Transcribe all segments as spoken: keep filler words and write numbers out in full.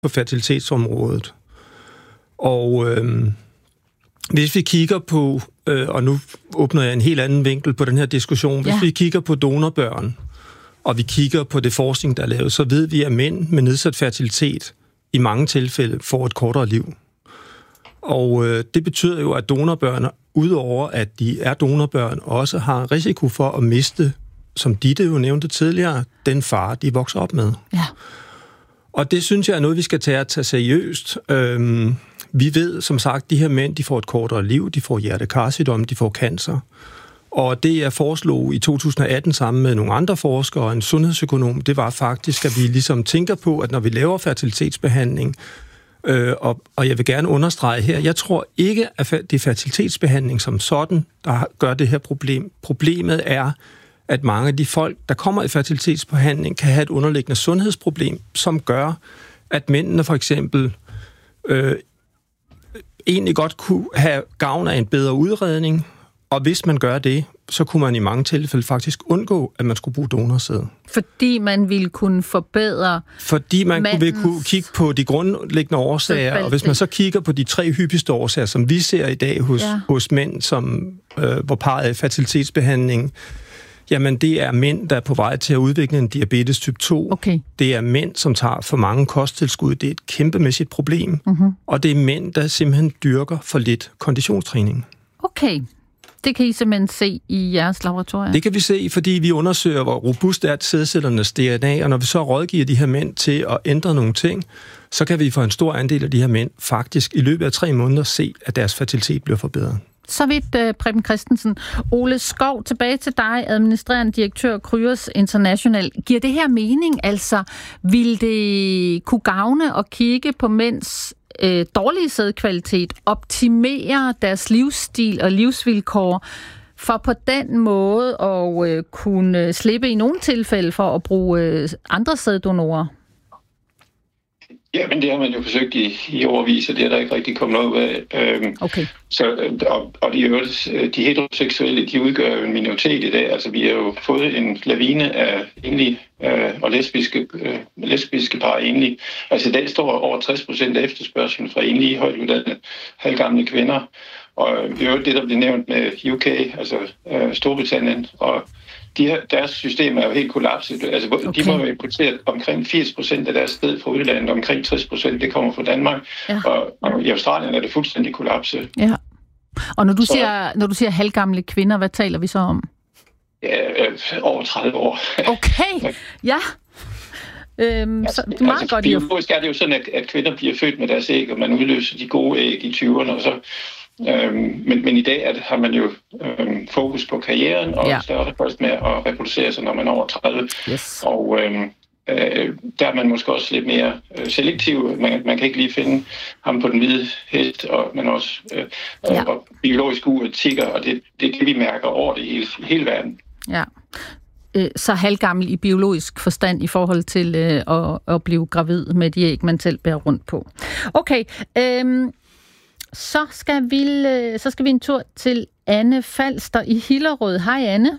på fertilitetsområdet. Og øh, hvis vi kigger på, øh, og nu åbner jeg en helt anden vinkel på den her diskussion, hvis ja. vi kigger på donorbørn, og vi kigger på det forskning, der er lavet, så ved vi, at mænd med nedsat fertilitet i mange tilfælde får et kortere liv. Og øh, det betyder jo, at donorbørn, udover at de er donorbørn, også har risiko for at miste, som Ditte jo nævnte tidligere, den far, de vokser op med. Ja. Og det synes jeg er noget, vi skal tage at tage seriøst. Øhm, vi ved, som sagt, de her mænd, de får et kortere liv, de får hjertekarsygdom, de får cancer. Og det, jeg foreslog i to tusind og atten sammen med nogle andre forskere og en sundhedsøkonom, det var faktisk, at vi ligesom tænker på, at når vi laver fertilitetsbehandling, øh, og, og jeg vil gerne understrege her, jeg tror ikke, at det er fertilitetsbehandling som sådan, der gør det her problem. Problemet er, at mange af de folk, der kommer i fertilitetsbehandling, kan have et underliggende sundhedsproblem, som gør, at mændene for eksempel øh, egentlig godt kunne have gavn af en bedre udredning, og hvis man gør det, så kunne man i mange tilfælde faktisk undgå, at man skulle bruge donorsæd. Fordi man ville kunne forbedre Fordi man vil kunne kigge på de grundlæggende årsager, og hvis man så kigger på de tre hyppigste årsager, som vi ser i dag hos, ja. hos mænd, som, øh, hvor parret er i fertilitetsbehandling, jamen det er mænd, der er på vej til at udvikle en diabetes type to. Okay. Det er mænd, som tager for mange kosttilskud. Det er et kæmpemæssigt problem. Mm-hmm. Og det er mænd, der simpelthen dyrker for lidt konditionstræning. Okay. Det kan I simpelthen se i jeres laboratorium? Det kan vi se, fordi vi undersøger, hvor robust er sædcellernes D N A, og når vi så rådgiver de her mænd til at ændre nogle ting, så kan vi for en stor andel af de her mænd faktisk i løbet af tre måneder se, at deres fertilitet bliver forbedret. Så vidt, uh, Preben Christensen. Ole Skov, tilbage til dig, administrerende direktør Kryos International. Giver det her mening? Altså, vil det kunne gavne at kigge på mænds øh, dårlige sædkvalitet, optimere deres livsstil og livsvilkår, for på den måde at øh, kunne slippe i nogle tilfælde for at bruge øh, andre sæddonorer? Ja, men det har man jo forsøgt i, i overvis, og det er der ikke rigtig kommet noget ud af. Øhm, okay. Så, og, og de, de heteroseksuelle, de udgør jo en minoritet i dag. Altså, vi har jo fået en lavine af enlige øh, og lesbiske, øh, lesbiske par enlige. Altså, i dag står over tres procent af efterspørgselen fra enlige højtuddannede halvgamle kvinder. Og i øvrigt det, der blev nævnt med U K, altså øh, Storbritannien, og de her, deres system er jo helt kollapset. Altså, okay. De må jo importere omkring firs procent af deres sted fra udlandet, omkring tres procent det kommer fra Danmark, ja. og, og i Australien er det fuldstændig kollapset. Ja. Og når du, så, siger, når du siger halvgamle kvinder, hvad taler vi så om? Ja, øh, over tredive år. Okay, ja. Øhm, altså, så det er meget altså, godt. Biologisk er det jo sådan, at, at kvinder bliver født med deres æg, og man udløser de gode æg i tyverne, og så Øhm, men, men i dag er det, har man jo øhm, fokus på karrieren, og ja. starter først med at reproducere sig, når man er over tredive. Yes. Og øhm, øh, der er man måske også lidt mere øh, selektiv. Man, man kan ikke lige finde ham på den hvide hest, og man også øh, ja. og biologisk ur tigger, og det, det er det, vi mærker over det hele, hele verden. Ja. Så halvgammel i biologisk forstand i forhold til øh, at, at blive gravid med de æg, man selv bærer rundt på. Okay, øhm Så skal, vi, så skal vi en tur til Anne Falster i Hillerød. Hej Anne.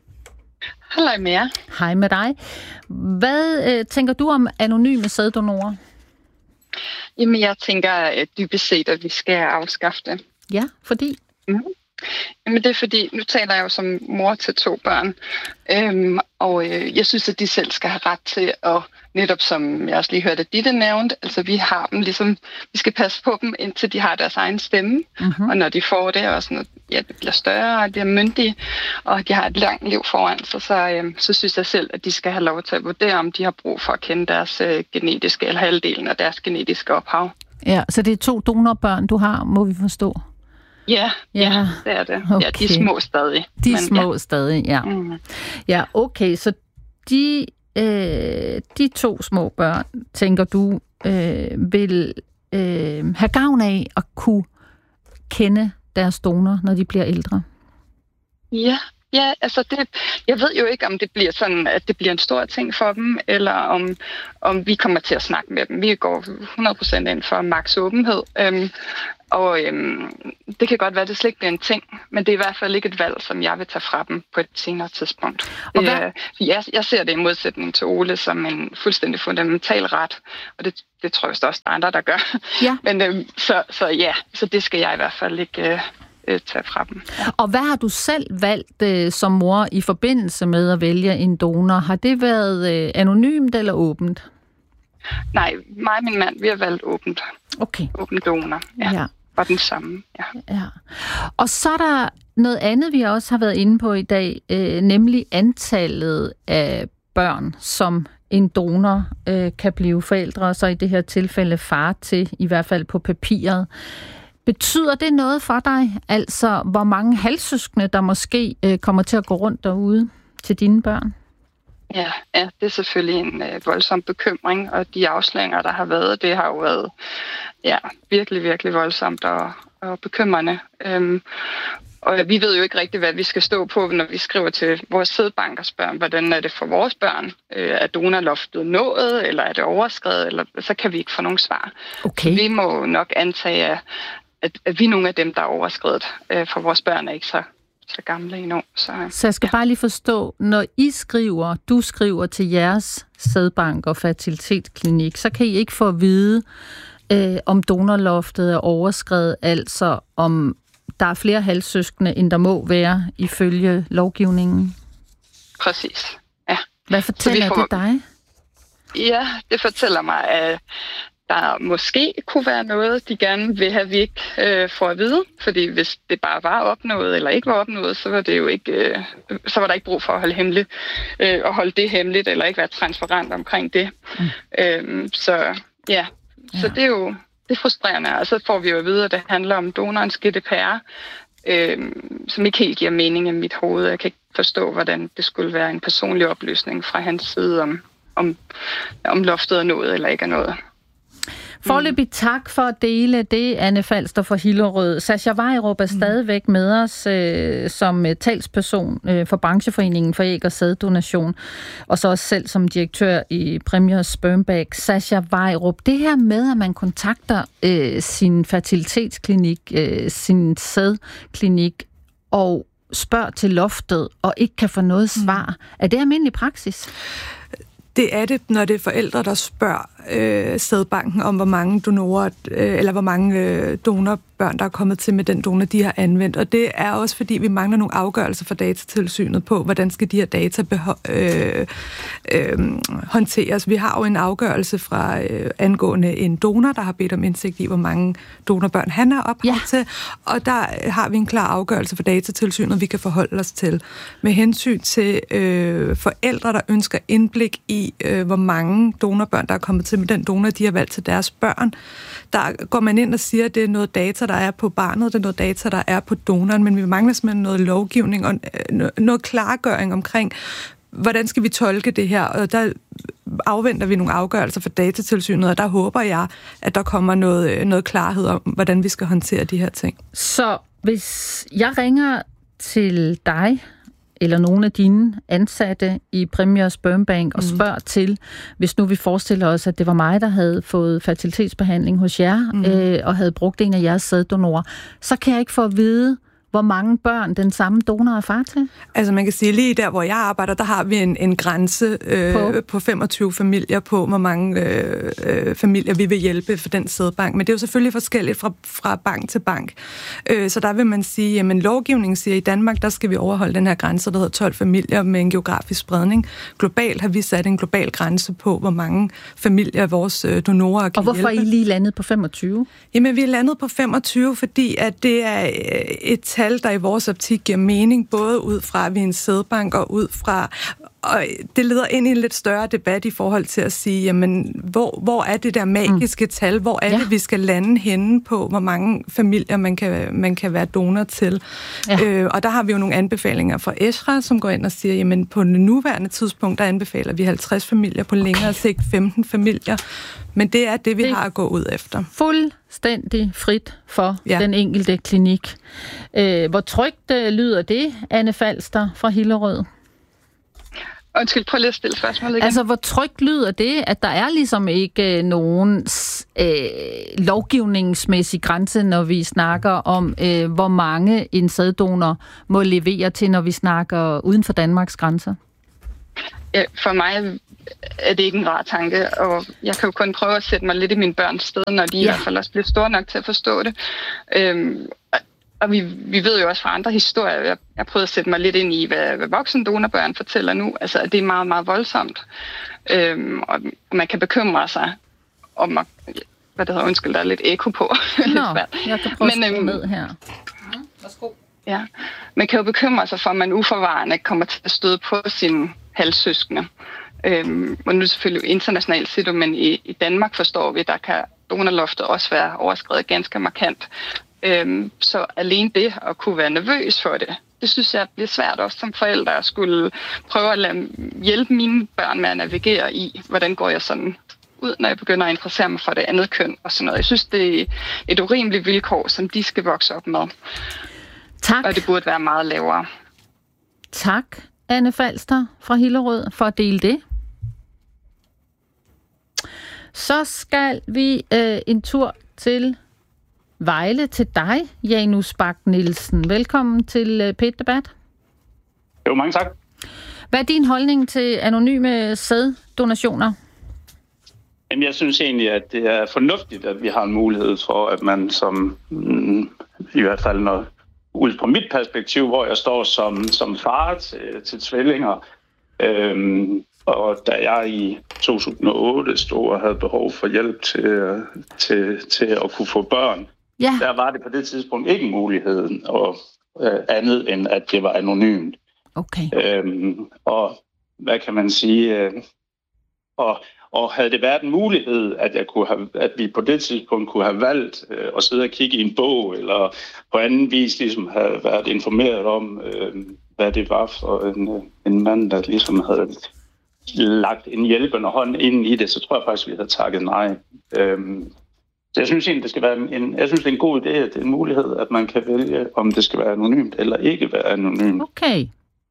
Hej med jer. Hej med dig. Hvad øh, tænker du om anonyme sæddonorer? Jamen jeg tænker øh, dybest set, at vi skal afskaffe det. Ja, fordi? Mm. Jamen det er fordi, nu taler jeg jo som mor til to børn, øhm, og øh, jeg synes, at de selv skal have ret til at, netop som jeg også lige hørte, at Ditte nævnte, altså vi har dem ligesom, vi skal passe på dem, indtil de har deres egen stemme, mm-hmm. og når de får det, og sådan, ja, det bliver større, og de er myndige, og de har et langt liv foran sig, så, øh, så synes jeg selv, at de skal have lov til at vurdere, om de har brug for at kende deres øh, genetiske, eller halvdelen af deres genetiske ophav. Ja, så det er to donorbørn, du har, må vi forstå? Ja, ja, ja, det er det. Okay. Ja, de er små stadig. De er men, små ja. stadig, ja. Mm. Ja, okay, så de, øh, de to små børn, tænker du, øh, vil øh, have gavn af at kunne kende deres donor, når de bliver ældre? Ja, Ja, altså det, jeg ved jo ikke, om det bliver sådan, at det bliver en stor ting for dem, eller om, om vi kommer til at snakke med dem. Vi går hundrede procent ind for maks åbenhed, øhm, og øhm, det kan godt være, at det slet ikke bliver en ting, men det er i hvert fald ikke et valg, som jeg vil tage fra dem på et senere tidspunkt. Det, øh, jeg, jeg ser det i modsætning til Ole som en fuldstændig fundamental ret, og det, det tror jeg også, der er andre, der gør. Ja. Men øhm, så, så ja, så det skal jeg i hvert fald ikke... Øh, tage fra dem. Og hvad har du selv valgt øh, som mor i forbindelse med at vælge en donor? Har det været øh, anonymt eller åbent? Nej, mig og min mand, vi har valgt åbent. Okay. Åbent donor, ja. ja. Og den samme, ja. ja. Og så er der noget andet, vi også har været inde på i dag, øh, nemlig antallet af børn, som en donor øh, kan blive forældre, og så i det her tilfælde far til, i hvert fald på papiret. Betyder det noget for dig, altså hvor mange halvsøskende, der måske øh, kommer til at gå rundt derude til dine børn? Ja, ja det er selvfølgelig en øh, voldsom bekymring, og de afsløringer, der har været, det har jo været ja, virkelig, virkelig voldsomt og, og bekymrende. Øhm, og vi ved jo ikke rigtigt, hvad vi skal stå på, når vi skriver til vores sædbankers børn. Hvordan er det for vores børn? Øh, er donorloftet nået, eller er det overskredet? Eller, så kan vi ikke få nogen svar. Okay. Vi må nok antage, at At, at vi er nogle af dem, der er overskredet, øh, for vores børn er ikke så, så gamle endnu. Så, så jeg skal ja. bare lige forstå, når I skriver, du skriver til jeres sædbank og fertilitetsklinik, så kan I ikke få at vide, øh, om donorloftet er overskredet, altså om der er flere halvsøskende, end der må være ifølge lovgivningen? Præcis, ja. Hvad fortæller får, det dig? Ja, det fortæller mig, at der måske kunne være noget, de gerne vil have, vi ikke øh, får at vide. Fordi hvis det bare var opnået eller ikke var opnået, så var det jo ikke, øh, så var der ikke brug for at holde hemmeligt, øh, og holde det hemmeligt, eller ikke være transparent omkring det. Mm. Øh, så ja, ja, så det er jo det er frustrerende. Og så får vi jo at vide, at det handler om donorens G D P R, øh, som ikke helt giver mening i mit hoved. Jeg kan ikke forstå, hvordan det skulle være en personlig oplysning fra hans side, om, om, om loftet er nået eller ikke er nået. Foreløbig tak for at dele det, Anne Falster fra Hillerød. Sascha Vejrup er stadigvæk med os øh, som talsperson øh, for brancheforeningen for æg- og sæddonation, og så også selv som direktør i Premier Sperm Bank. Sascha Vejrup, det her med, at man kontakter øh, sin fertilitetsklinik, øh, sin sædklinik, og spørger til loftet, og ikke kan få noget svar, mm. er det almindelig praksis? Det er det, når det er forældre, der spørger øh, sædbanken om, hvor mange donorer, øh, eller hvor mange øh, donorbørn, der er kommet til med den donor, de har anvendt. Og det er også, fordi vi mangler nogle afgørelser fra Datatilsynet på, hvordan skal de her data beho- øh, øh, håndteres. Vi har jo en afgørelse fra øh, angående en donor, der har bedt om indsigt i, hvor mange donorbørn han er ophav ja. til. Og der har vi en klar afgørelse fra Datatilsynet, vi kan forholde os til. Med hensyn til øh, forældre, der ønsker indblik i, øh, hvor mange donorbørn, der er kommet til med den donor, de har valgt til deres børn. Der går man ind og siger, at det er noget data, der er på barnet, det er noget data, der er på donoren, men vi mangler simpelthen noget lovgivning og noget klargøring omkring, hvordan skal vi tolke det her, og der afventer vi nogle afgørelser for Datatilsynet, og der håber jeg, at der kommer noget, noget klarhed om, hvordan vi skal håndtere de her ting. Så hvis jeg ringer til dig, eller nogle af dine ansatte i Premier Sperm Bank og spørger mm. til, hvis nu vi forestiller os, at det var mig, der havde fået fertilitetsbehandling hos jer, mm. øh, og havde brugt en af jeres sæddonorer, så kan jeg ikke få at vide, hvor mange børn den samme donor er far til? Altså man kan sige, lige der, hvor jeg arbejder, der har vi en, en grænse øh, på? på femogtyve familier på, hvor mange øh, øh, familier vi vil hjælpe for den sædbank. Men det er jo selvfølgelig forskelligt fra, fra bank til bank. Øh, så der vil man sige, jamen lovgivningen siger, at i Danmark, der skal vi overholde den her grænse, der hedder tolv familier med en geografisk spredning. Globalt har vi sat en global grænse på, hvor mange familier vores øh, donorer kan hjælpe. Og hvorfor hjælpe. er I lige landet på femogtyve? Jamen vi er landet på femogtyve, fordi at det er et tal, der i vores optik giver mening, både ud fra, at vi er en sædbank, og ud fra, Og det leder ind i en lidt større debat i forhold til at sige, jamen, hvor, hvor er det der magiske mm. tal? Hvor er ja. det, vi skal lande henne på, hvor mange familier man kan, man kan være donor til? Ja. Øh, og der har vi jo nogle anbefalinger fra Esra, som går ind og siger, jamen, på det nuværende tidspunkt, der anbefaler vi halvtreds familier, på længere okay. sigt femten familier. Men det er det, vi det har at gå ud efter. Fuldstændig frit for ja. den enkelte klinik. Øh, hvor trygt øh, lyder det, Anne Falster fra Hillerød? Undskyld, prøv lige at stille spørgsmålet igen. Altså, hvor trygt lyder det, at der er ligesom ikke nogen øh, lovgivningsmæssig grænse, når vi snakker om, øh, hvor mange en sæddonor må levere til, når vi snakker uden for Danmarks grænser? Ja, for mig er det ikke en rar tanke, og jeg kan jo kun prøve at sætte mig lidt i mine børns sted, når de ja. i hvert fald også bliver store nok til at forstå det. Øhm, Og vi, vi ved jo også fra andre historier, jeg har prøvet at sætte mig lidt ind i, hvad, hvad voksne donorbørn fortæller nu, altså at det er meget, meget voldsomt. Øhm, og man kan bekymre sig om, hvad det hedder, undskyld, der er lidt ekko på. Nå, jeg kan prøve Men, at øhm, ned her. Ja, værsgo. Ja, man kan jo bekymre sig for, at man uforvarende kommer til at støde på sine halvsøskende. Øhm, og nu er det selvfølgelig internationalt set, men i, i Danmark forstår vi, at der kan donorloftet også være overskredet ganske markant. Øhm, så alene det at kunne være nervøs for det, det synes jeg bliver svært også som forældre at skulle prøve at lade, hjælpe mine børn med at navigere i, hvordan går jeg sådan ud, når jeg begynder at interessere mig for det andet køn og sådan noget. Jeg synes, det er et urimeligt vilkår, som de skal vokse op med. Tak. Og det burde være meget lavere. Tak, Anne Falster fra Hillerød, for at dele det. Så skal vi øh, en tur til Vejle, til dig, Janus Bak-Nielsen. Velkommen til P et Debat. Jo, mange tak. Hvad er din holdning til anonyme sæddonationer? Jamen, jeg synes egentlig, at det er fornuftigt, at vi har en mulighed for, at man som, mm, i hvert fald når, ud fra mit perspektiv, hvor jeg står som, som far til, til tvillinger, øhm, og da jeg i to tusind og otte stod og havde behov for hjælp til, til, til at kunne få børn, ja. der var det på det tidspunkt ikke muligheden og øh, andet end, at det var anonymt. Okay. Øhm, og hvad kan man sige? Øh, og, og havde det været en mulighed, at, jeg kunne have, at vi på det tidspunkt kunne have valgt øh, at sidde og kigge i en bog, eller på anden vis ligesom have været informeret om, øh, hvad det var for en, en mand, der ligesom havde lagt en hjælpende hånd ind i det, så tror jeg faktisk, vi havde takket nej. Øhm, så jeg synes egentlig, det skal være en, jeg synes, det er en god idé, at det er en mulighed, at man kan vælge, om det skal være anonymt eller ikke være anonymt. Okay.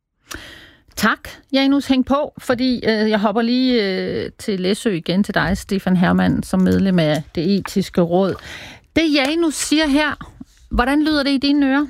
Tak, Janus. Hæng på, fordi øh, jeg hopper lige øh, til Læsø igen til dig, Stefan Hermann, som medlem af Det Etiske Råd. Det Janus siger her, hvordan lyder det i dine ører?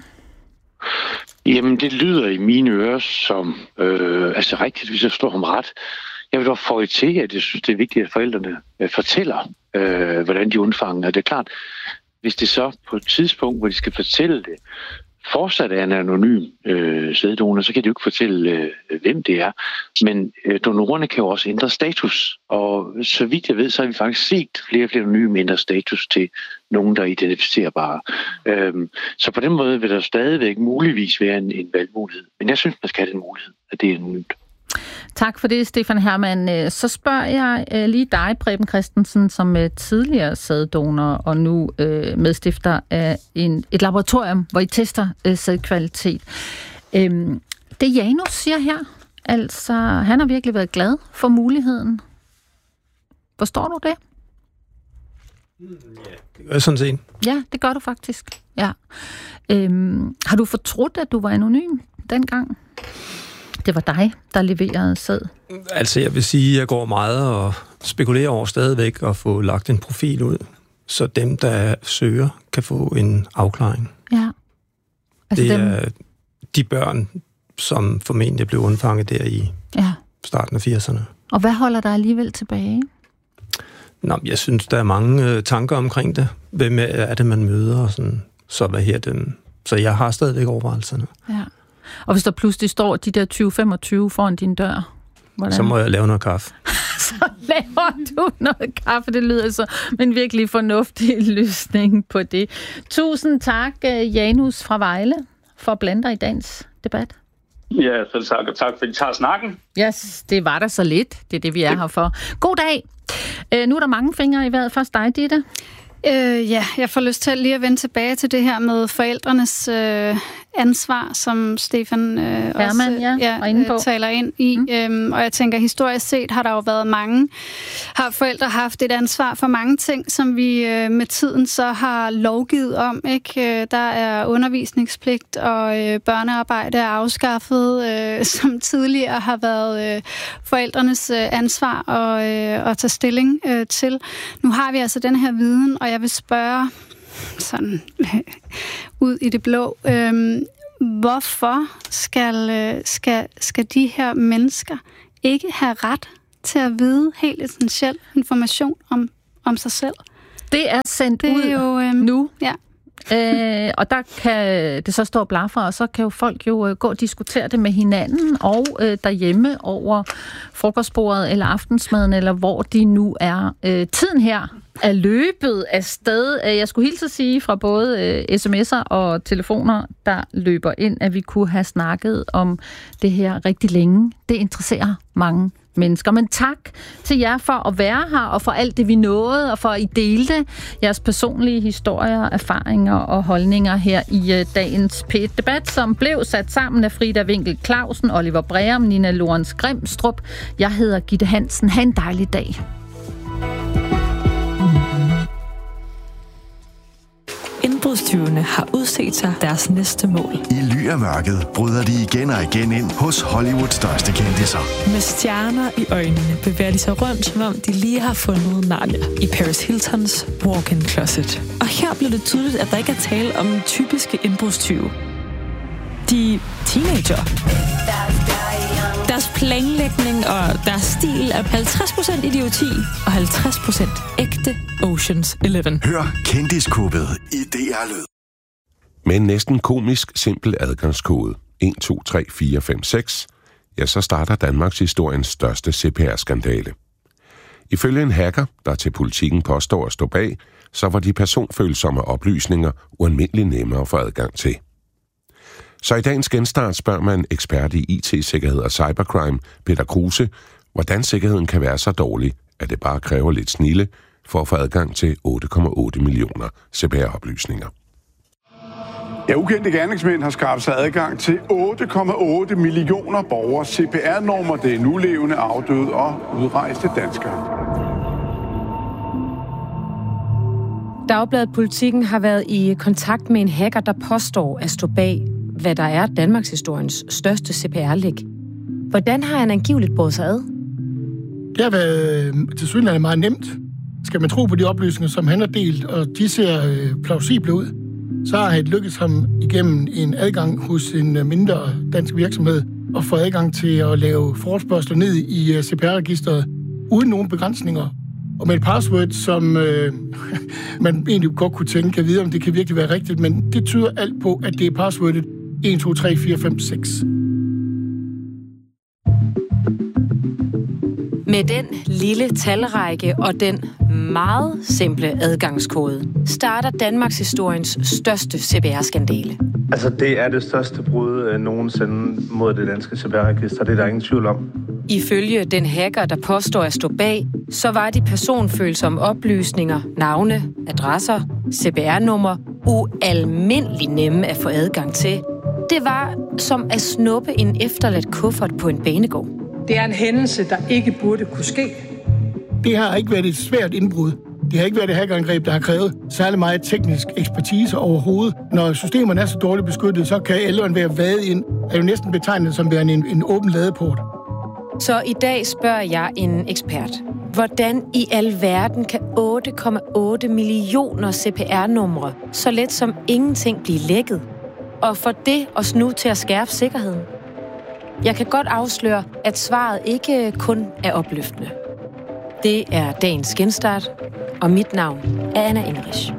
Jamen, det lyder i mine ører som, øh, altså rigtigt, hvis jeg forstår ham ret. Jeg vil dog føje til, at jeg synes, det er vigtigt, at forældrene øh, fortæller, øh, hvordan de undfanger. Det er klart, hvis det så på et tidspunkt, hvor de skal fortælle det, fortsat er en anonym øh, sæddonor, så kan de jo ikke fortælle, øh, hvem det er. Men øh, donorerne kan jo også ændre status. Og så vidt jeg ved, så har vi faktisk set flere og flere anonyme ændre status til nogen, der er identificerbare. Øhm, så på den måde vil der stadigvæk muligvis være en, en valgmulighed. Men jeg synes, man skal have den mulighed, at det er anonymt. Tak for det, Stefan Hermann. Så spørger jeg lige dig, Preben Christensen, som er tidligere sæddonor og nu øh, medstifter af en, et laboratorium, hvor I tester øh, sædkvalitet. Øhm, det Janus siger her, altså han har virkelig været glad for muligheden. Forstår du det? Ja, det gør jeg sådan set. Ja, det gør du faktisk. Ja. Øhm, har du fortrudt, at du var anonym dengang? Det var dig, der leverede sæd. Altså, jeg vil sige, at jeg går meget og spekulerer over stadigvæk at få lagt en profil ud, så dem, der søger, kan få en afklaring. Ja. Altså det dem... er de børn, som formentlig blev undfanget der i ja. starten af firserne. Og hvad holder dig alligevel tilbage? Nå, jeg synes, der er mange øh, tanker omkring det. Hvem er det, man møder? Og sådan. Så hvad her den? Så jeg har stadigvæk overvejelserne. Ja. Og hvis der pludselig står de der tyve femogtyve foran din dør, hvordan? Så må jeg lave noget kaffe. Så laver du noget kaffe. Det lyder så en virkelig fornuftig løsning på det. Tusind tak, Janus fra Vejle, for at blande dig i dagens debat. Ja, selv tak, og tak for, at I tager snakken. Yes, det var der så lidt. Det er det, vi er her for. God dag. Øh, nu er der mange fingre i vejret. Først dig, Ditte. Øh, ja, jeg får lyst til lige at vende tilbage til det her med forældrenes øh, ansvar, som Stefan øh, Hermann, også ja, ja, inde på. Øh, taler ind i. Mm. Øhm, og jeg tænker, historisk set har der jo været mange, har forældre haft et ansvar for mange ting, som vi øh, med tiden så har lovgivet om. Ikke? Der er undervisningspligt, og øh, børnearbejde er afskaffet, øh, som tidligere har været øh, forældrenes øh, ansvar at, øh, at tage stilling øh, til. Nu har vi altså den her viden, og jeg vil spørge sådan ud i det blå. Øhm, hvorfor skal, skal, skal de her mennesker ikke have ret til at vide helt essentiel information om, om sig selv? Det er sendt det er ud jo, øhm, nu. Ja. Øh, og der kan det så stå og blafre, og så kan jo folk jo øh, gå og diskutere det med hinanden, og øh, derhjemme over frokostbordet, eller aftensmaden, eller hvor de nu er. Øh, tiden her er løbet af sted. Jeg skulle hilse at sige fra både øh, sms'er og telefoner, der løber ind, at vi kunne have snakket om det her rigtig længe. Det interesserer mange mennesker. Men tak til jer for at være her, og for alt det, vi nåede, og for at I delte jeres personlige historier, erfaringer og holdninger her i uh, dagens P et-debat, som blev sat sammen af Frida Winkel Clausen, Oliver Breum, Nina Lorentz Grimstrup. Jeg hedder Gitte Hansen. Ha' en dejlig dag. Indbrudstyvene har udset sig deres næste mål. I ly af mørket bryder de igen og igen ind hos Hollywoods største kendisser. Med stjerner i øjnene bevæger de sig rundt, som om de lige har fundet Narnia i Paris Hiltons walk-in closet. Og her blev det tydeligt, at der ikke er tale om typiske indbrudstyve. De teenager. Deres planlægning og deres stil er halvtreds procent idioti og halvtreds procent ægte Oceans elleve. Hør Kendiskubbet i D R Lyd. Med en næsten komisk simpel adgangskode et to tre fire fem seks, ja, så starter Danmarks historiens største C P R-skandale. Ifølge en hacker, der til Politikken påstår at stå bag, så var de personfølsomme oplysninger ualmindeligt nemmere at få adgang til. Så i dagens genstart spørger man ekspert i I T-sikkerhed og cybercrime, Peter Kruse, hvordan sikkerheden kan være så dårlig, at det bare kræver lidt snilde for at få adgang til otte komma otte millioner C P R-oplysninger. Ja, ukendte gerningsmænd har skabt sig adgang til otte komma otte millioner borgers C P R-nummer. Det er nulevende, afdøde og udrejste danskere. Dagbladet Politikken har været i kontakt med en hacker, der påstår at stå bag, hvad der er Danmarks historiens største C P R-læk. Hvordan har han angiveligt båret sig ad? Det har været til synligheden meget nemt. Skal man tro på de oplysninger, som han har delt, og de ser øh, plausible ud, så har han lykkedes ham igennem en adgang hos en mindre dansk virksomhed at få adgang til at lave forespørgsler ned i C P R-registeret uden nogen begrænsninger. Og med et password, som øh, man egentlig godt kunne tænke at vide, om det kan virkelig være rigtigt, men det tyder alt på, at det er passwordet et to tre fire fem seks. Med den lille talrække og den meget simple adgangskode starter Danmarks historiens største C P R-skandale. Altså, det er det største brud øh, nogensinde mod det danske C P R-register. Det er der ingen tvivl om. Ifølge den hacker, der påstår at stå bag, så var de personfølsomme oplysninger, navne, adresser, C P R-nummer ualmindeligt nemme at få adgang til. Det var som at snuppe en efterladt kuffert på en banegård. Det er en hændelse, der ikke burde kunne ske. Det har ikke været et svært indbrud. Det har ikke været et hackerangreb, der har krævet særlig meget teknisk ekspertise overhovedet. Når systemerne er så dårligt beskyttet, så kan alle være vade ind. Er jo næsten betegnet som en, en åben ladeport. Så i dag spørger jeg en ekspert. Hvordan i alverden kan otte komma otte millioner C P R-numre så let som ingenting blive lækket? Og få det os nu til at skærpe sikkerheden? Jeg kan godt afsløre, at svaret ikke kun er opløftende. Det er dagens genstart, og mit navn er Anna Ingerich.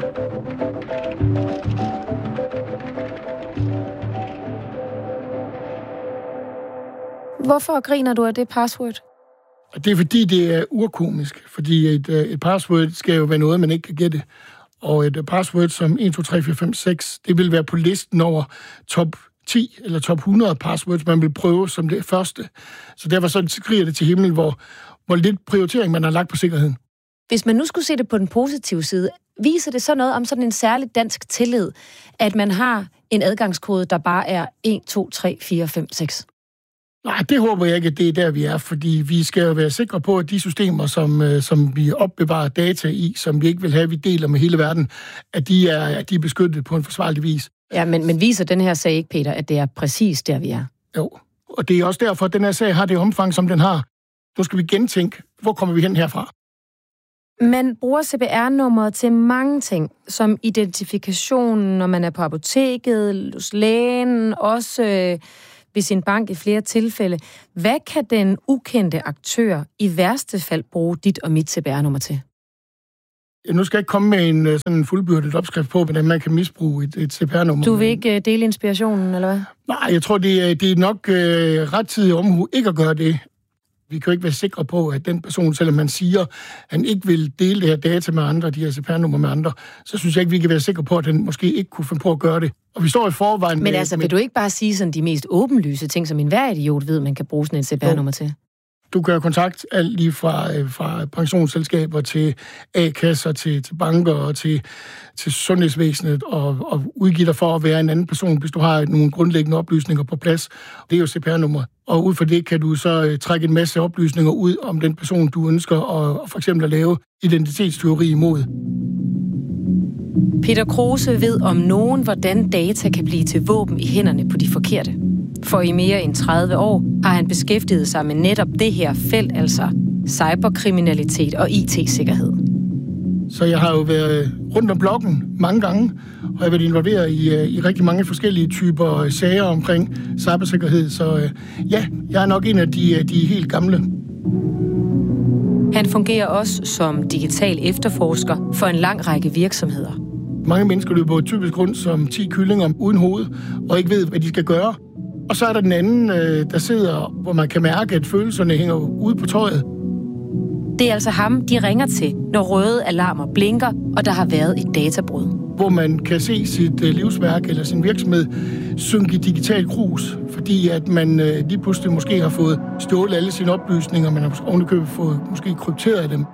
Hvorfor griner du af det password? Det er fordi, det er urkomisk. Fordi et, et password skal jo være noget, man ikke kan gætte. Og et password som et to tre fire fem seks, det vil være på listen over top ti eller top hundrede passwords, man vil prøve som det første. Så derfor så skriger det til himmel, hvor, hvor lidt prioritering man har lagt på sikkerheden. Hvis man nu skulle se det på den positive side, viser det så noget om sådan en særlig dansk tillid, at man har en adgangskode, der bare er et, to, tre, fire, fem, seks? Nej, det håber jeg ikke, at det er der, vi er, fordi vi skal jo være sikre på, at de systemer, som, som vi opbevarer data i, som vi ikke vil have, vi deler med hele verden, at de er, at de er beskyttet på en forsvarlig vis. Ja, men, men viser den her sag ikke, Peter, at det er præcis der, vi er? Jo, og det er også derfor, at den her sag har det omfang, som den har. Nu skal vi gentænke, hvor kommer vi hen herfra? Man bruger C P R-nummeret til mange ting, som identifikation, når man er på apoteket, hos lægen, også øh, ved sin bank i flere tilfælde. Hvad kan den ukendte aktør i værste fald bruge dit og mit C P R-nummer til? Nu skal jeg ikke komme med en sådan en fuldbyrdet opskrift på, hvordan man kan misbruge et, et C P R-nummer. Du vil ikke dele inspirationen, eller hvad? Nej, jeg tror, det er, det er nok øh, rettidig omhu ikke at gøre det. Vi kan jo ikke være sikre på, at den person, selvom man siger, at han ikke vil dele det her data med andre, de her C P R-nummer med andre, så synes jeg ikke, vi kan være sikre på, at han måske ikke kunne finde på at gøre det. Og vi står i forvejen... Men med, altså, med... vil du ikke bare sige sådan de mest åbenlyse ting, som enhver idiot ved, man kan bruge sådan et C P R-nummer til? Du kan have kontakt alt lige fra, fra pensionsselskaber til A-kasser, til, til banker og til, til sundhedsvæsenet og, og udgive dig for at være en anden person, hvis du har nogle grundlæggende oplysninger på plads. Det er jo C P R-nummer. Og ud fra det kan du så uh, trække en masse oplysninger ud om den person, du ønsker at for eksempel at lave identitetstyveri imod. Peter Kruse ved om nogen, hvordan data kan blive til våben i hænderne på de forkerte. For i mere end tredive år har han beskæftiget sig med netop det her felt, altså cyberkriminalitet og I T-sikkerhed. Så jeg har jo været rundt om blokken mange gange, og jeg har været involveret i, i rigtig mange forskellige typer sager omkring cybersikkerhed. Så ja, jeg er nok en af de, de helt gamle. Han fungerer også som digital efterforsker for en lang række virksomheder. Mange mennesker løber typisk rundt som ti kyllinger uden hoved, og ikke ved, hvad de skal gøre. Og så er der den anden, der sidder, hvor man kan mærke, at følelserne hænger ude på tøjet. Det er altså ham, de ringer til, når røde alarmer blinker, og der har været et databrud. Hvor man kan se sit livsværk eller sin virksomhed synke i digital grus, fordi at man lige pludselig måske har fået stjålet alle sine oplysninger, man har ovenikøbet fået måske krypteret dem.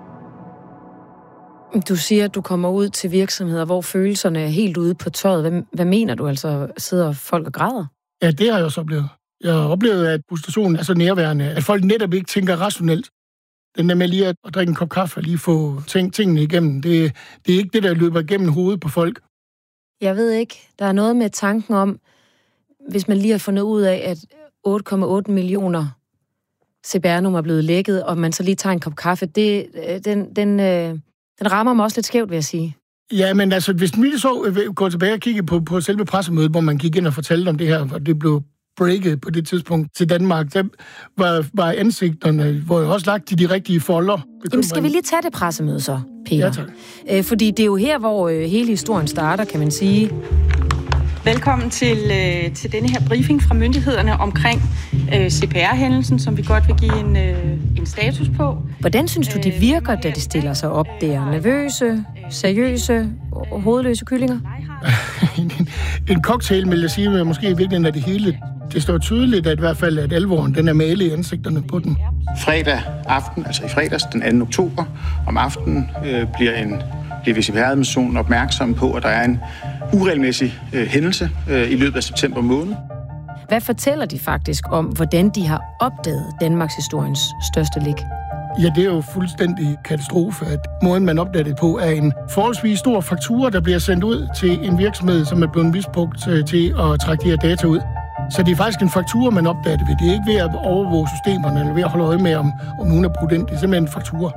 Du siger, at du kommer ud til virksomheder, hvor følelserne er helt ude på tøjet. Hvad, hvad mener du altså? Sidder folk og græder? Ja, det har jeg også oplevet. Jeg har oplevet, at frustrationen er så nærværende, at folk netop ikke tænker rationelt. Den der med lige at drikke en kop kaffe og lige få tænkt tingene igennem, det, det er ikke det, der løber igennem hovedet på folk. Jeg ved ikke. Der er noget med tanken om, hvis man lige har fundet ud af, at otte komma otte millioner C P R-nummer er blevet lækket, og man så lige tager en kop kaffe, det, den, den, den rammer mig også lidt skævt, vil jeg sige. Ja, men altså, hvis vi så går tilbage og kigger på, på selve pressemødet, hvor man gik ind og fortalte om det her, og det blev breaket på det tidspunkt til Danmark, der var, var ansigterne, hvor jeg også lagt i de rigtige folder. Jamen, skal vi lige tage det pressemøde så, Peter? Ja, tak. Æ, fordi det er jo her, hvor øh, hele historien starter, kan man sige. Velkommen til, øh, til denne her briefing fra myndighederne omkring øh, C P R-hændelsen, som vi godt vil give en, øh, en status på. Hvordan synes du, det virker, da de stiller sig op der? Nervøse, seriøse og hovedløse kyllinger? en, en cocktail, vil jeg sige, men måske i virkeligheden er det hele. Det står tydeligt, at i hvert fald at alvoren, den er malet i ansigterne på den. Fredag aften, altså i fredags den anden oktober, om aftenen øh, bliver, en, bliver V C P R-administrationen opmærksom på, at der er en uregelmæssig øh, hændelse øh, i løbet af september måned. Hvad fortæller de faktisk om, hvordan de har opdaget Danmarks historiens største læk? Ja, det er jo fuldstændig katastrofe, at måden, man opdager det på, er en forholdsvis stor faktura, der bliver sendt ud til en virksomhed, som er blevet misbrugt til at trække de her data ud. Så det er faktisk en faktura, man opdager det ved. Det er ikke ved at overvåge systemerne, eller ved at holde øje med, om, om nogen er brugt ind. Det er simpelthen en faktura.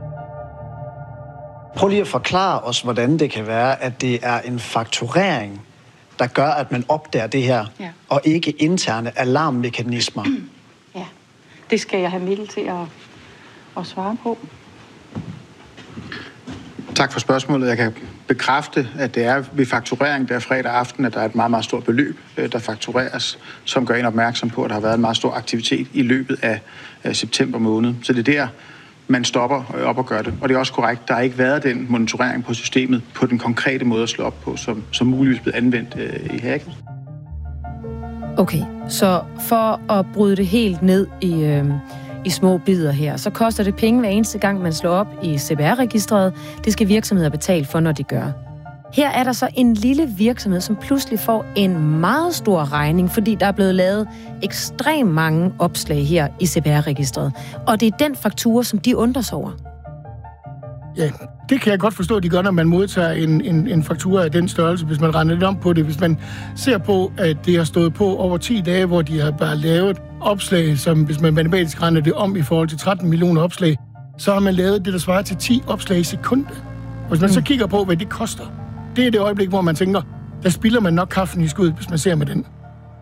Prøv lige at forklare os, hvordan det kan være, at det er en fakturering, der gør, at man opdager det her, ja. Og ikke interne alarmmekanismer. Ja, det skal jeg have Mikkel til at, at svare på. Tak for spørgsmålet. Jeg kan bekræfte, at det er ved fakturering der fredag aften, at der er et meget, meget stort beløb, der faktureres, som gør en opmærksom på, at der har været en meget stor aktivitet i løbet af september måned. Så det er der, man stopper op og gør det. Og det er også korrekt, der har ikke været den monitorering på systemet på den konkrete måde at slå op på, som, som muligvis blev anvendt øh, i hacket. Okay, så for at bryde det helt ned i, øh, i små bidder her, så koster det penge hver eneste gang, man slår op i C P R-registret. Det skal virksomheder betale for, når de gør. Her er der så en lille virksomhed, som pludselig får en meget stor regning, fordi der er blevet lavet ekstremt mange opslag her i C P R-registret. Og det er den faktura, som de undres over. Ja, det kan jeg godt forstå, at de gør, når man modtager en, en, en faktura af den størrelse, hvis man regner lidt om på det. Hvis man ser på, at det har stået på over ti dage, hvor de har bare lavet opslag, som hvis man matematisk regner det om i forhold til tretten millioner opslag, så har man lavet det, der svarer til ti opslag i sekundet. Hvis man mm. så kigger på, hvad det koster, det er det øjeblik, hvor man tænker, der spilder man nok kaffen i skud, hvis man ser med den.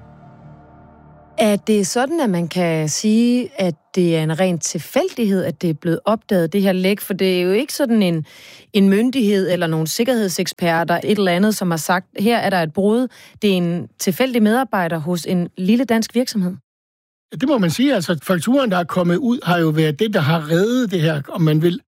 Er det sådan, at man kan sige, at det er en ren tilfældighed, at det er blevet opdaget, det her læk? For det er jo ikke sådan en, en myndighed eller nogle sikkerhedseksperter, et eller andet, som har sagt, her er der et brud. Det er en tilfældig medarbejder hos en lille dansk virksomhed. Det må man sige. Altså, fakturen, der er kommet ud, har jo været det, der har reddet det her, om man vil.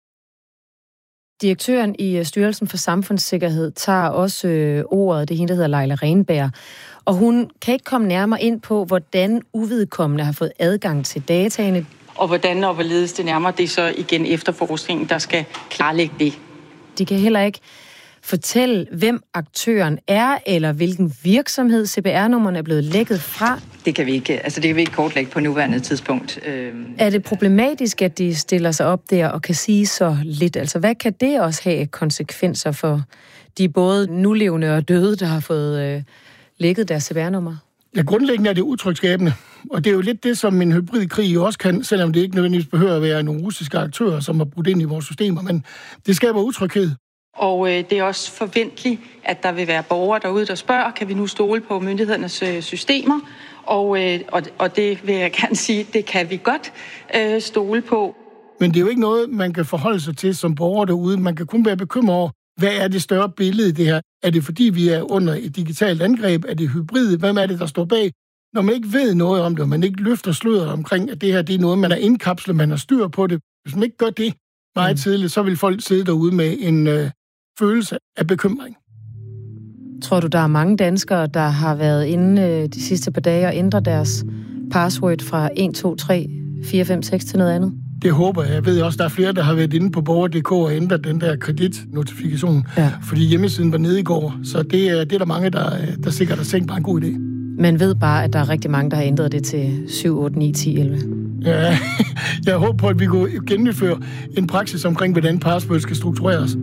Direktøren i Styrelsen for Samfundssikkerhed tager også øh, ordet, det er hende, der hedder Leila Renberg. Og hun kan ikke komme nærmere ind på, hvordan uvedkommende har fået adgang til dataene. Og hvordan og hvorledes det nærmere, det er så igen efterforskningen, der skal klarlægge det. De kan heller ikke fortælle, hvem aktøren er, eller hvilken virksomhed C P R-nummerne er blevet lækket fra. Det kan vi ikke, altså det kan vi ikke kortlægge på nuværende tidspunkt. Er det problematisk, at de stiller sig op der og kan sige så lidt? Altså hvad kan det også have konsekvenser for de både nulevende og døde, der har fået øh, lækket deres C P R-nummer? Ja, grundlæggende er det utrygskabende. Og det er jo lidt det, som en hybridkrig også kan, selvom det ikke nødvendigvis behøver at være nogle russiske aktører, som har brudt ind i vores systemer, men det skaber utryghed. Og øh, det er også forventeligt, at der vil være borgere derude, der spørger, kan vi nu stole på myndighedernes øh, systemer? Og, øh, og, og det vil jeg gerne sige, det kan vi godt øh, stole på. Men det er jo ikke noget, man kan forholde sig til som borger derude. Man kan kun være bekymret over, hvad er det større billede i det her? Er det fordi, vi er under et digitalt angreb? Er det hybrid? Hvem er det, der står bag? Når man ikke ved noget om det, og man ikke løfter sløret omkring, at det her det er noget, man er indkapslet, man har styr på det. Hvis man ikke gør det meget tidligt, så vil folk sidde derude med en øh, følelse af bekymring. Tror du, der er mange danskere, der har været inde øh, de sidste par dage og ændret deres password fra et to tre fire fem seks til noget andet? Det håber jeg. Jeg ved også, der er flere, der har været inde på borger punktum d k og ændret den der kreditnotifikation, ja. Fordi hjemmesiden var nede i går. Så det er, det er der mange, der, der sikkert har tænkt bare en god idé. Man ved bare, at der er rigtig mange, der har ændret det til syv, otte, ni, ti, elleve. Ja, jeg håber på, at vi kunne gennemføre en praksis omkring, hvordan password skal struktureres.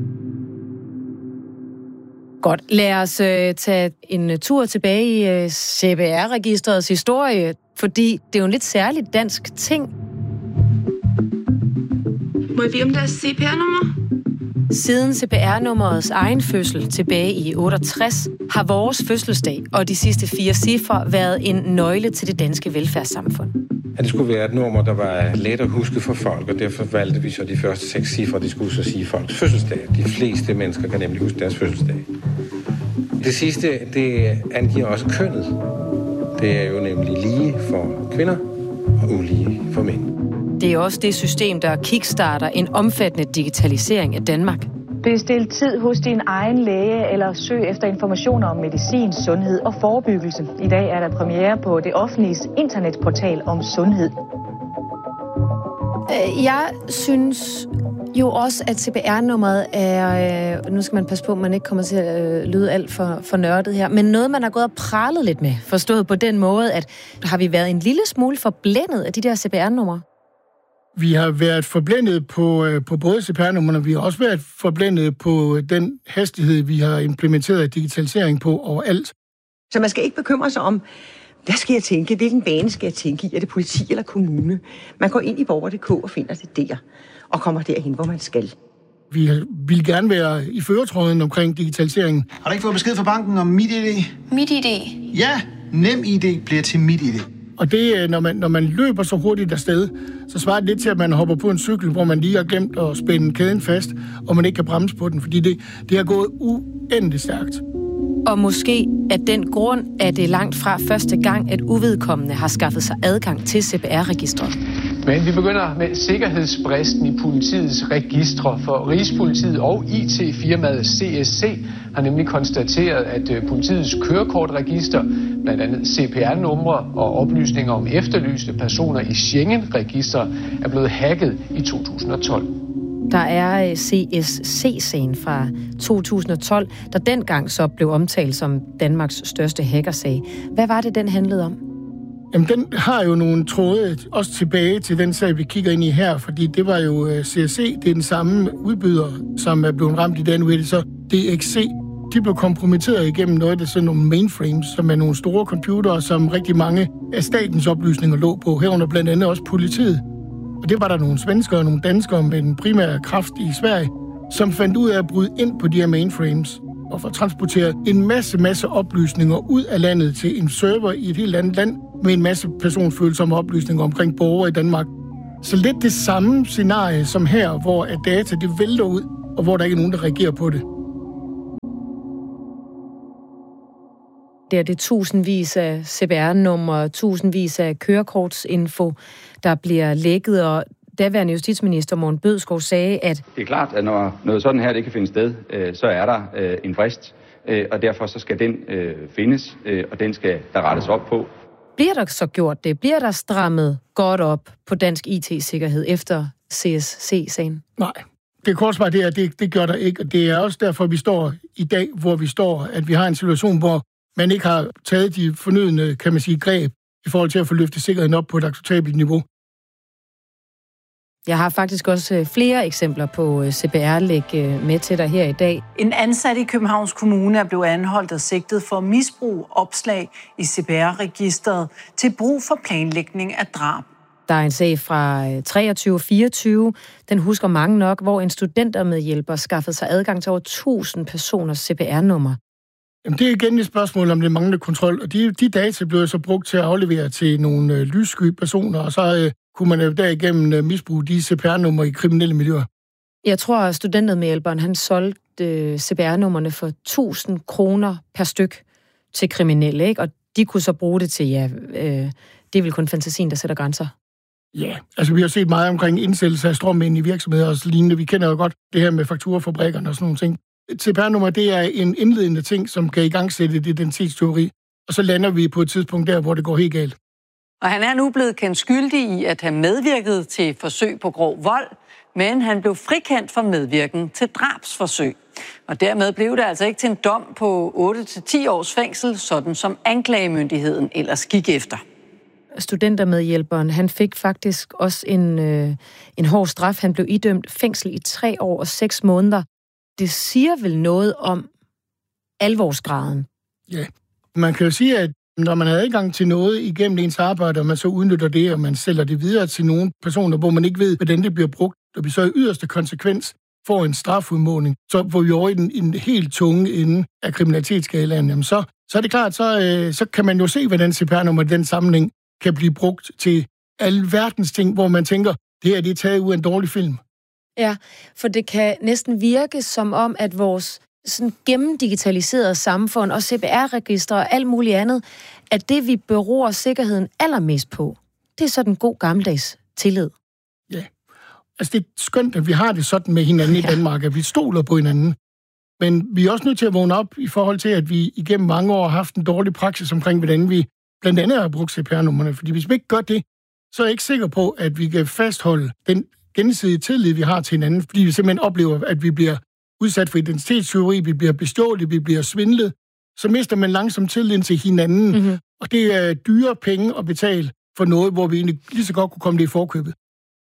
Godt. Lad os øh, tage en tur tilbage i øh, C P R-registrets historie, fordi det er jo en lidt særlig dansk ting. Må jeg vide, om deres C P R-nummer? Siden C P R-nummerets egen fødsel tilbage i otteogtres har vores fødselsdag og de sidste fire cifre været en nøgle til det danske velfærdssamfund. At det skulle være et nummer, der var let at huske for folk, og derfor valgte vi så de første seks cifre, de skulle så sige folks fødselsdag. De fleste mennesker kan nemlig huske deres fødselsdag. Det sidste, det angiver også kønnet. Det er jo nemlig lige for kvinder og ulige for mænd. Det er også det system, der kickstarter en omfattende digitalisering af Danmark. Bestil tid hos din egen læge eller søg efter informationer om medicin, sundhed og forebyggelse. I dag er der premiere på det offentliges internetportal om sundhed. Jeg synes jo også, at C P R-nummeret er, nu skal man passe på, at man ikke kommer til at lyde alt for, for nørdet her, men noget, man har gået og pralet lidt med, forstået på den måde, at har vi været en lille smule forblændet af de der C P R-numre? Vi har været forblændet på, på både C P R-numrene, vi har også været forblændet på den hastighed, vi har implementeret digitalisering på overalt. Så man skal ikke bekymre sig om, hvad skal jeg tænke? Hvilken bane skal jeg tænke i? Er det politi eller kommune? Man går ind i borger punktum d k og finder det der, og kommer derhen, hvor man skal. Vi vil gerne være i førertråden omkring digitaliseringen. Har du ikke fået besked fra banken om MitID? MitID? Ja, NemID bliver til MitID. Og det, når man, når man løber så hurtigt afsted, så svarer det lidt til, at man hopper på en cykel, hvor man lige har glemt at spænde kæden fast, og man ikke kan bremse på den, fordi det, det har gået uendeligt stærkt. Og måske af den grund, at det langt fra første gang, at uvedkommende har skaffet sig adgang til C P R-registret. Men vi begynder med sikkerhedsbristen i politiets registre, for Rigspolitiet og I T-firmaet C S C har nemlig konstateret, at politiets kørekortregister, blandt andet C P R-numre og oplysninger om efterlyste personer i Schengen-register, er blevet hacket i to tusind og tolv. Der er C S C-sagen fra to tusind og tolv, der dengang så blev omtalt som Danmarks største hackersag. Hvad var det, den handlede om? Jamen, den har jo nogle tråde også tilbage til den sag, vi kigger ind i her, fordi det var jo C S C, det er den samme udbyder, som er blevet ramt i den uge, så D X C. De blev kompromitteret igennem noget af det, sådan nogle mainframes, som er nogle store computere, som rigtig mange af statens oplysninger lå på, herunder blandt andet også politiet. Og det var der nogle svenskere og nogle danskere med den primære kraft i Sverige, som fandt ud af at bryde ind på de her mainframes og få transporteret en masse, masse oplysninger ud af landet til en server i et helt andet land med en masse personfølsomme oplysninger omkring borgere i Danmark. Så lidt det samme scenarie som her, hvor data det vælter ud, og hvor der ikke er nogen, der reagerer på det. Det er det tusindvis af C P R-numre, tusindvis af kørekortsinfo, der bliver lækket, og daværende justitsminister Morten Bødskov sagde, at det er klart, at når noget sådan her det kan finde sted, øh, så er der øh, en frist, øh, og derfor så skal den øh, findes, øh, og den skal der rettes op på. Bliver der så gjort det? Bliver der strammet godt op på dansk I T-sikkerhed efter C S C-sagen? Nej. Det korte svar det er, at det, det gør der ikke, og det er også derfor, vi står i dag, hvor vi står, at vi har en situation, hvor man ikke har taget de fornødne, kan man sige, greb i forhold til at få løftet sikkerheden op på et acceptabelt niveau. Jeg har faktisk også flere eksempler på C P R-læk med til dig her i dag. En ansat i Københavns Kommune er blevet anholdt og sigtet for misbrug opslag i C P R-registeret til brug for planlægning af drab. Der er en sag fra treogtyve fireogtyve, den husker mange nok, hvor en studentermedhjælper skaffede sig adgang til over tusind personers C P R-nummer. Jamen, det er igen et spørgsmål om det manglende kontrol, og de, de data blev så brugt til at aflevere til nogle øh, lyssky personer, og så øh, kunne man jo derigennem øh, misbruge de C P R-numre i kriminelle miljøer. Jeg tror, at studentermedhjælperen, han solgte øh, C P R-nummerne for tusind kroner per styk til kriminelle, ikke? Og de kunne så bruge det til, ja, øh, det er vel kun fantasien, der sætter grænser. Ja, altså vi har set meget omkring indsættelse af strømmænd i virksomheder og så lignende. Vi kender jo godt det her med fakturafabrikkerne og sådan nogle ting. C P R-nummer, det er en indledende ting, som kan igangsætte et identitetsteori, og så lander vi på et tidspunkt der, hvor det går helt galt. Og han er nu blevet kendt skyldig i at have medvirket til forsøg på grov vold, men han blev frikendt for medvirken til drabsforsøg. Og dermed blev det altså ikke til en dom på otte til ti års fængsel, sådan som anklagemyndigheden ellers gik efter. Studentermedhjælperen, han fik faktisk også en, øh, en hård straf. Han blev idømt fængsel i tre år og seks måneder. Det siger vel noget om alvorsgraden? Ja, man kan jo sige, at når man har adgang til noget igennem ens arbejde, og man så udnytter det, og man sælger det videre til nogle personer, hvor man ikke ved, hvordan det bliver brugt, og vi så i yderste konsekvens får en strafudmåling, så får vi over i den, i den helt tunge ende af kriminalitetsskalaen, jamen så, så er det klart, så, øh, så kan man jo se, hvordan C P R-nummer i den sammenhæng kan blive brugt til alle verdens ting, hvor man tænker, det her det er taget ud af en dårlig film. Ja, for det kan næsten virke som om, at vores sådan gennemdigitaliserede samfund og C P R-registre og alt muligt andet, at det, vi beror sikkerheden allermest på, det er sådan en god gammeldags tillid. Ja, altså det er skønt, at vi har det sådan med hinanden ja. i Danmark, at vi stoler på hinanden. Men vi er også nødt til at vågne op i forhold til, at vi igennem mange år har haft en dårlig praksis omkring, hvordan vi blandt andet har brugt C P R-numrene. Fordi hvis vi ikke gør det, så er jeg ikke sikker på, at vi kan fastholde den gensidige tillid, vi har til hinanden, fordi vi simpelthen oplever, at vi bliver udsat for identitetsteori, vi bliver bestjålet, vi bliver svindlet, så mister man langsomt tilliden til hinanden, mm-hmm. og det er dyre penge at betale for noget, hvor vi egentlig lige så godt kunne komme det i forkøbet.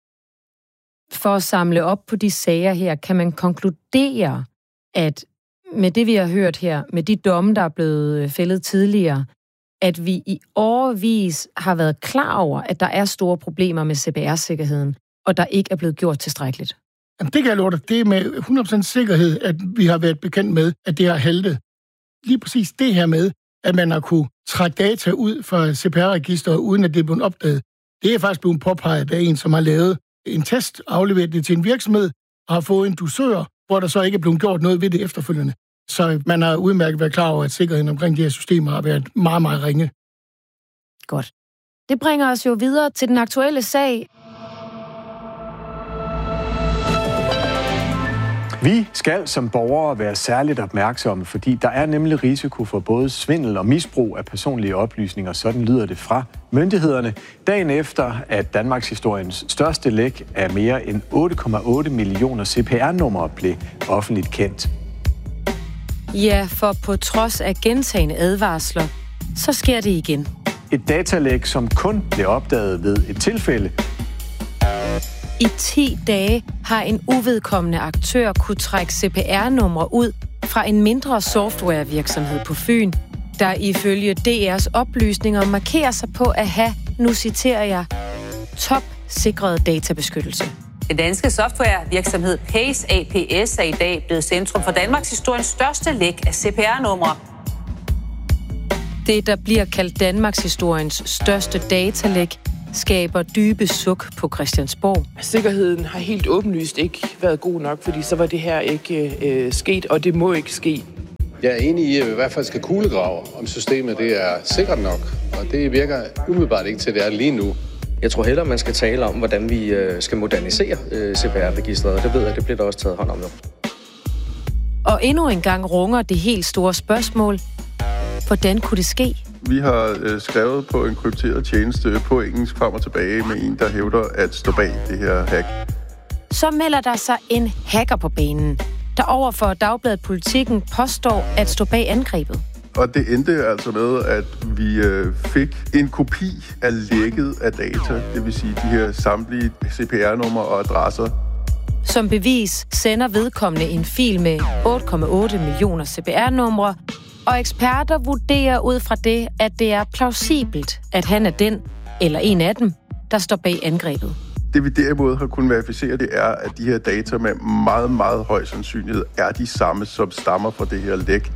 For at samle op på de sager her, kan man konkludere, at med det, vi har hørt her, med de domme, der er blevet fældet tidligere, at vi i årevis har været klar over, at der er store problemer med C P R-sikkerheden, og der ikke er blevet gjort tilstrækkeligt. Jamen, det kan jeg love dig. Det er med hundrede procent sikkerhed, at vi har været bekendt med, at det har haltet. Lige præcis det her med, at man har kunne trække data ud fra C P R-registeret, uden at det er blevet opdaget. Det er faktisk blevet påpeget af en, som har lavet en test, afleveret det til en virksomhed, og har fået en dusør, hvor der så ikke er blevet gjort noget ved det efterfølgende. Så man har udmærket været klar over, at sikkerheden omkring de her systemer har været meget, meget ringe. Godt. Det bringer os jo videre til den aktuelle sag. Vi skal som borgere være særligt opmærksomme, fordi der er nemlig risiko for både svindel og misbrug af personlige oplysninger. Sådan lyder det fra myndighederne. Dagen efter, at Danmarks historiens største læk af mere end otte komma otte millioner C P R-numre blev offentligt kendt. Ja, for på trods af gentagne advarsler, så sker det igen. Et datalæk, som kun blev opdaget ved et tilfælde. I ti dage har en uvedkommende aktør kunne trække C P R-numre ud fra en mindre softwarevirksomhed på Fyn, der ifølge D R's oplysninger markerer sig på at have, nu citerer jeg, top-sikret databeskyttelse. Den danske softwarevirksomhed Pace A P S er i dag blevet centrum for Danmarks historiens største læk af C P R-numre. Det, der bliver kaldt Danmarks historiens største datalæk, skaber dybe suk på Christiansborg. Sikkerheden har helt åbenlyst ikke været god nok, fordi så var det her ikke øh, sket, og det må ikke ske. Jeg er enig i, at vi i hvert fald skal kuglegrave, om systemet det er sikkert nok, og det virker umiddelbart ikke til, det er lige nu. Jeg tror hellere, man skal tale om, hvordan vi øh, skal modernisere øh, C P R-registret, og det ved jeg, det bliver der også taget hånd om nu. Og endnu en gang runger det helt store spørgsmål. Hvordan kunne det ske? Vi har øh, skrevet på en krypteret tjeneste på engelsk frem og tilbage med en, der hævder at stå bag det her hack. Så melder der sig en hacker på banen, der overfor Dagbladet Politikken påstår at stå bag angrebet. Og det endte altså med, at vi øh, fik en kopi af lækket af data, det vil sige de her samtlige C P R-numre og adresser. Som bevis sender vedkommende en fil med otte komma otte millioner C P R-numre, og eksperter vurderer ud fra det, at det er plausibelt, at han er den, eller en af dem, der står bag angrebet. Det vi derimod har kunnet verificere, det er, at de her data med meget, meget høj sandsynlighed er de samme, som stammer fra det her læk.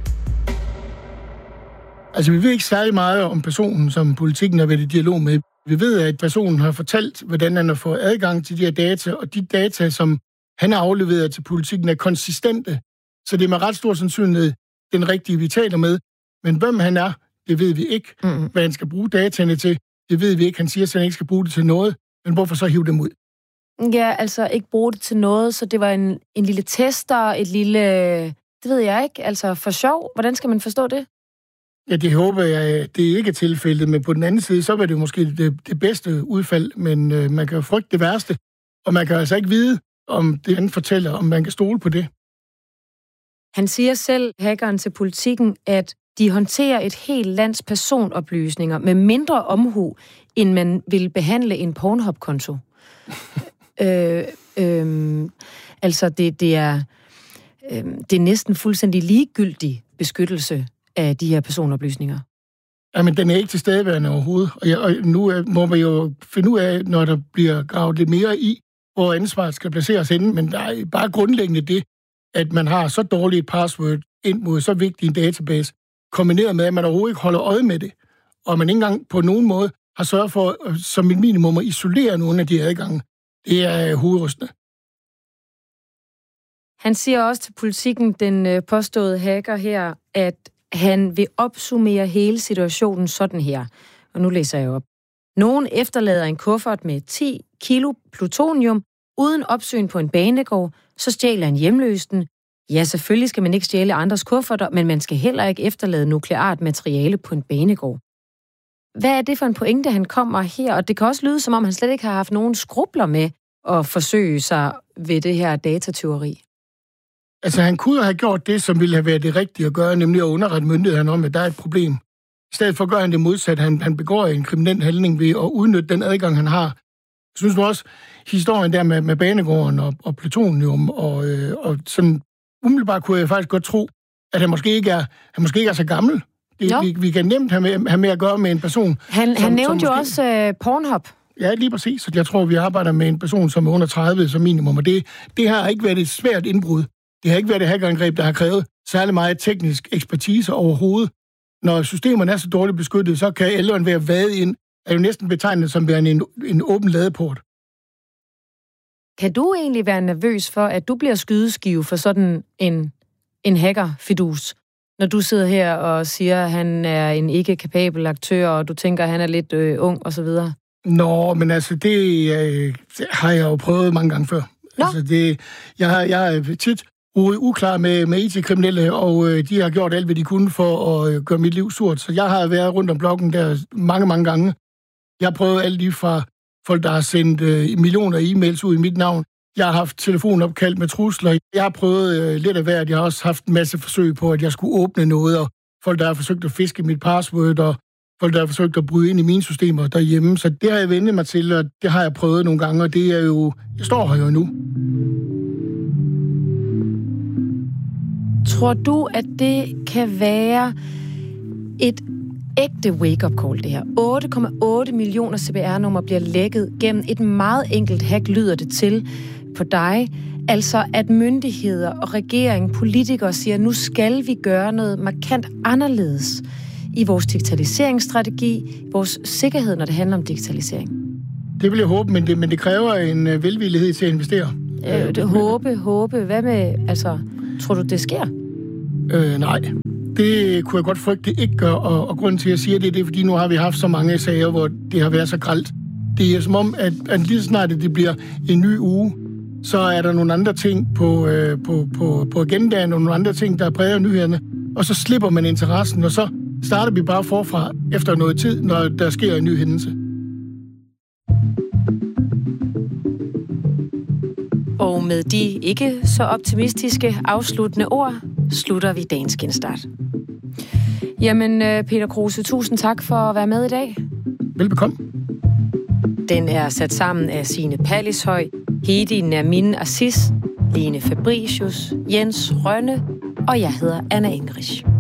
Altså, vi ved ikke særlig meget om personen, som Politikken har været i dialog med. Vi ved, at personen har fortalt, hvordan han har fået adgang til de her data, og de data, som han har afleveret til Politikken, er konsistente. Så det er med ret stor sandsynlighed den rigtige, vi taler med. Men hvem han er, det ved vi ikke. Mm. Hvad han skal bruge dataene til, det ved vi ikke. Han siger, at han ikke skal bruge det til noget. Men hvorfor så hive dem ud? Ja, altså ikke bruge det til noget, så det var en, en lille tester, et lille... Det ved jeg ikke. Altså for sjov. Hvordan skal man forstå det? Ja, det håber jeg, det ikke er tilfældet. Men på den anden side, så var det måske det, det bedste udfald. Men øh, man kan jo frygte det værste. Og man kan altså ikke vide, om det han fortæller, om man kan stole på det. Han siger selv, hackeren til Politikken, at de håndterer et helt lands personoplysninger med mindre omhu, end man vil behandle en Pornhub-konto. øh, øh, altså, det, det, er, øh, det er næsten fuldstændig ligegyldig beskyttelse af de her personoplysninger. Jamen, den er ikke til stedeværende overhovedet. Og, jeg, og nu er, må man jo finde ud af, når der bliver gravet lidt mere i, hvor ansvaret skal placeres inde, men der er bare grundlæggende det, at man har så dårligt et password ind mod så vigtig en database, kombineret med, at man overhovedet ikke holder øje med det, og man ikke engang på nogen måde har sørget for, som et minimum, at isolere nogle af de adgange. Det er hovedrystende. Han siger også til Politikken, den påståede hacker her, at han vil opsummere hele situationen sådan her. Og nu læser jeg op. Nogen efterlader en kuffert med ti kilo plutonium uden opsyn på en banegård, så stjæler en hjemløs den. Ja, selvfølgelig skal man ikke stjæle andres kufferter, men man skal heller ikke efterlade nukleart materiale på en banegård. Hvad er det for en pointe, han kommer her? Og det kan også lyde, som om han slet ikke har haft nogen skrubler med at forsøge sig ved det her datatyveri. Altså, han kunne have gjort det, som ville have været det rigtige at gøre, nemlig at underrette myndighederne om, at der er et problem. I stedet for gør han det modsat. Han, han begår en kriminel handling ved at udnytte den adgang, han har. Jeg synes nu også, historien der med, med banegården og, og plutonium, og, øh, og sådan umiddelbart kunne jeg faktisk godt tro, at han måske ikke er, han måske ikke er så gammel. Det, vi, vi kan nemt have med, have med at gøre med en person. Han, som, han nævnte som måske, jo også uh, Pornhub. Ja, lige præcis. Så jeg tror, vi arbejder med en person, som er under tredive som minimum, og det, det har ikke været et svært indbrud. Det har ikke været et hackerangreb, der har krævet særlig meget teknisk ekspertise overhovedet. Når systemerne er så dårligt beskyttet, så kan ældren være vade ind, er jo næsten betegnet som værende en, en åben ladeport. Kan du egentlig være nervøs for, at du bliver skydeskive for sådan en, en hacker-fidus, når du sidder her og siger, at han er en ikke-kapabel aktør, og du tænker, at han er lidt øh, ung og så videre? Nå, men altså, det øh, har jeg jo prøvet mange gange før. Altså, det, jeg, jeg har tit uklar med, med I T-kriminelle, og øh, de har gjort alt, hvad de kunne for at øh, gøre mit liv surt. Så jeg har været rundt om blokken der mange, mange gange. Jeg har prøvet alt lige fra folk, der har sendt øh, millioner e-mails ud i mit navn. Jeg har haft telefonopkald med trusler. Jeg har prøvet øh, lidt af hvert. Jeg har også haft en masse forsøg på, at jeg skulle åbne noget, og folk, der har forsøgt at fiske mit password, og folk, der har forsøgt at bryde ind i mine systemer derhjemme. Så det har jeg vendt mig til, og det har jeg prøvet nogle gange, og det er jo... Jeg står her jo nu. Tror du, at det kan være et ægte wake-up call, det her? otte komma otte millioner C P R-numre bliver lækket gennem et meget enkelt hack, lyder det til på dig. Altså, at myndigheder og regering, politikere siger, nu skal vi gøre noget markant anderledes i vores digitaliseringsstrategi, vores sikkerhed, når det handler om digitalisering. Det vil jeg håbe, men det, men det kræver en velvillighed til at investere. Øh, det, håbe, håbe. Hvad med, altså, tror du, det sker? Øh, nej. Det kunne jeg godt frygte, det ikke gør, og, og grunden til, at jeg siger det, det er, fordi nu har vi haft så mange sager, hvor det har været så grelt. Det er som om, at, at lige snart det bliver en ny uge, så er der nogle andre ting på, øh, på, på, på agendaen, og nogle andre ting, der præger nyhederne, og så slipper man interessen, og så starter vi bare forfra efter noget tid, når der sker en ny hændelse. Og med de ikke så optimistiske afsluttende ord, slutter vi dagens genstart. Jamen, Peter Kruse, tusind tak for at være med i dag. Velbekomme. Den er sat sammen af Signe Pallishøj, Hedi Nermin Aziz, Line Fabricius, Jens Rønne, og jeg hedder Anna Engrich.